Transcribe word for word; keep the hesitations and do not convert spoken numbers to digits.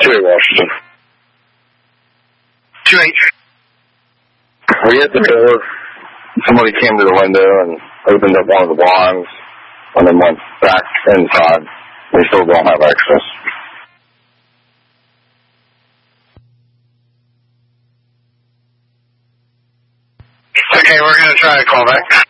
two eight Washington. two eight. We hit the door. Somebody came to the window and opened up one of the blinds and then went back inside. We still don't have access. Okay, we're going to try to call back.